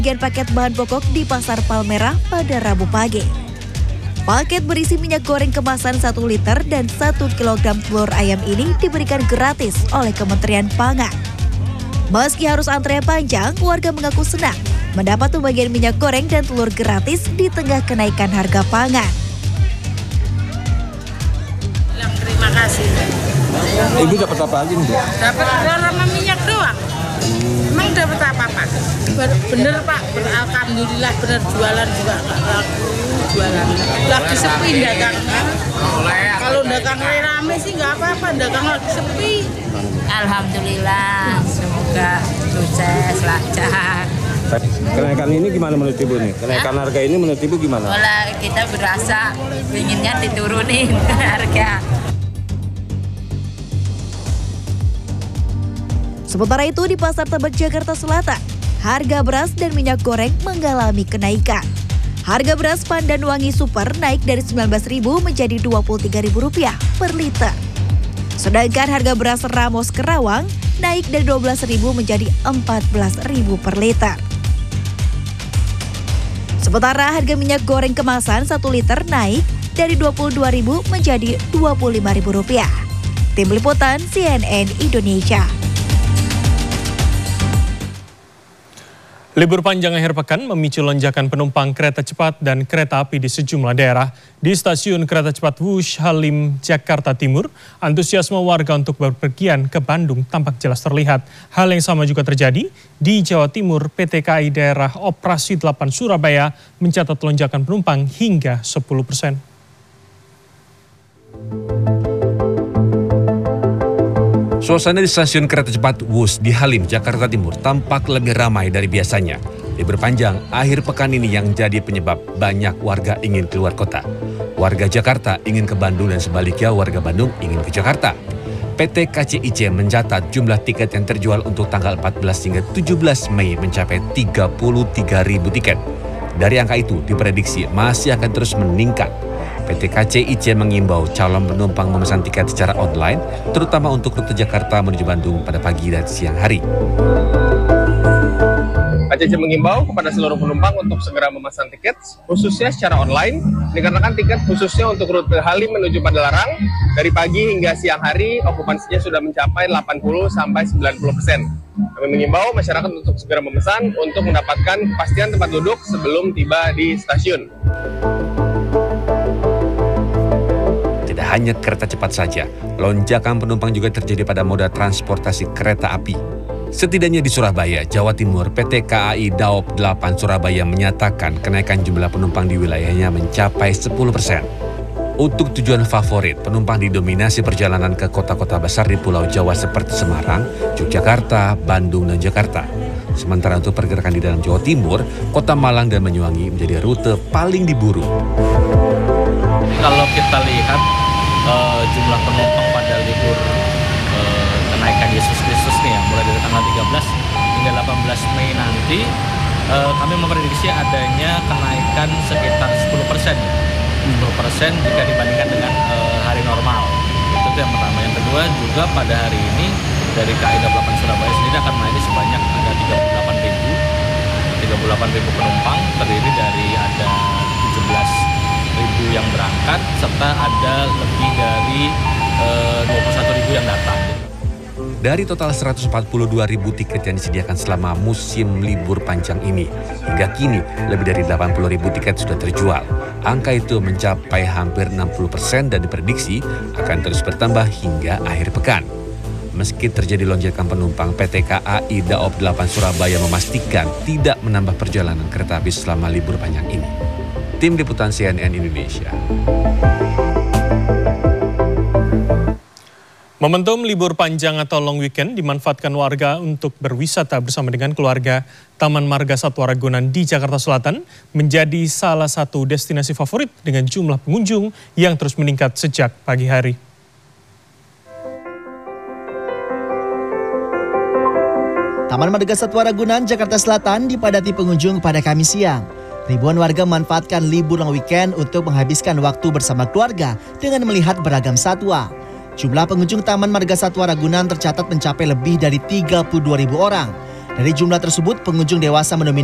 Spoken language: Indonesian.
Paket bahan pokok di Pasar Palmerah pada Rabu pagi. Paket berisi minyak goreng kemasan 1 liter dan 1 kilogram telur ayam ini diberikan gratis oleh Kementerian Pangan. Meski harus antrian panjang, warga mengaku senang mendapat pembagian minyak goreng dan telur gratis di tengah kenaikan harga pangan. Terima kasih. Ibu dapat apa aja nih? Dapat telur sama minyak doang. Emang dapat apa-apa? Bener Pak, alhamdulillah bener, jualan juga nggak laku. Jualan lagi sepi dagang. Kalau dagang rame sih nggak apa-apa, dagang lagi sepi. Alhamdulillah, semoga sukses, lancar. Kenaikan ini gimana menurut Ibu nih? Kenaikan harga ini menurut Ibu gimana? Malah kita berasa inginnya diturunin harga. Sementara itu di Pasar Tebet Jakarta Selatan, harga beras dan minyak goreng mengalami kenaikan. Harga beras Pandan Wangi Super naik dari Rp19.000 menjadi Rp23.000 per liter. Sedangkan harga beras Ramos Kerawang naik dari Rp12.000 menjadi Rp14.000 per liter. Sementara harga minyak goreng kemasan 1 liter naik dari Rp22.000 menjadi Rp25.000. Tim Liputan CNN Indonesia. Libur panjang akhir pekan memicu lonjakan penumpang kereta cepat dan kereta api di sejumlah daerah. Di stasiun kereta cepat Wush Halim, Jakarta Timur, antusiasme warga untuk berpergian ke Bandung tampak jelas terlihat. Hal yang sama juga terjadi di Jawa Timur. PT KAI Daerah Operasi 8 Surabaya mencatat lonjakan penumpang hingga 10%. Suasana di stasiun kereta cepat Wush di Halim, Jakarta Timur tampak lebih ramai dari biasanya. Libur panjang akhir pekan ini yang jadi penyebab banyak warga ingin keluar kota. Warga Jakarta ingin ke Bandung dan sebaliknya warga Bandung ingin ke Jakarta. PT KCIC mencatat jumlah tiket yang terjual untuk tanggal 14 hingga 17 Mei mencapai 33.000 tiket. Dari angka itu diprediksi masih akan terus meningkat. PT KCIC mengimbau calon penumpang memesan tiket secara online, terutama untuk rute Jakarta menuju Bandung pada pagi dan siang hari. KCIC mengimbau kepada seluruh penumpang untuk segera memesan tiket, khususnya secara online, dikarenakan tiket khususnya untuk rute Halim menuju Padalarang, dari pagi hingga siang hari, okupansinya sudah mencapai 80-90%. Kami mengimbau masyarakat untuk segera memesan untuk mendapatkan kepastian tempat duduk sebelum tiba di stasiun. Hanya kereta cepat saja, lonjakan penumpang juga terjadi pada moda transportasi kereta api. Setidaknya di Surabaya, Jawa Timur, PT KAI Daop 8 Surabaya menyatakan kenaikan jumlah penumpang di wilayahnya mencapai 10%. Untuk tujuan favorit, penumpang didominasi perjalanan ke kota-kota besar di Pulau Jawa seperti Semarang, Yogyakarta, Bandung, dan Jakarta. Sementara untuk pergerakan di dalam Jawa Timur, kota Malang dan Banyuwangi menjadi rute paling diburu. Kalau kita lihat jumlah penumpang pada libur kenaikan Yesus Kristus nih ya, mulai dari tanggal 13 hingga 18 Mei nanti, kami memprediksi adanya kenaikan sekitar 10%. 10% jika dibandingkan dengan hari normal. Itu yang pertama. Yang kedua juga pada hari ini dari KAI Daop 8 Surabaya sendiri akan melayani sebanyak ada 38.000 penumpang, terdiri dari ada 17.000 yang berangkat serta ada lebih dari 21.000 yang datang. Dari total 142.000 tiket yang disediakan selama musim libur panjang ini, hingga kini lebih dari 80.000 tiket sudah terjual. Angka itu mencapai hampir 60% dan diprediksi akan terus bertambah hingga akhir pekan. Meski terjadi lonjakan penumpang, PT KAI Daop 8 Surabaya memastikan tidak menambah perjalanan kereta api selama libur panjang ini. Tim Liputan CNN Indonesia. Momentum libur panjang atau long weekend dimanfaatkan warga untuk berwisata bersama dengan keluarga. Taman Marga Satwa Ragunan di Jakarta Selatan menjadi salah satu destinasi favorit dengan jumlah pengunjung yang terus meningkat sejak pagi hari. Taman Marga Satwa Ragunan, Jakarta Selatan dipadati pengunjung pada Kamis siang. Ribuan warga memanfaatkan libur long weekend untuk menghabiskan waktu bersama keluarga dengan melihat beragam satwa. Jumlah pengunjung Taman Marga Satwa Ragunan tercatat mencapai lebih dari 32.000 orang. Dari jumlah tersebut, pengunjung dewasa mendominasi